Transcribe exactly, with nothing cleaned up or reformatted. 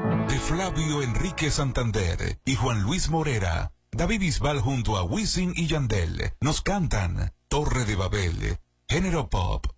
De Flavio Enrique Santander y Juan Luis Morera, David Bisbal junto a Wisin y Yandel nos cantan Torre de Babel, género pop.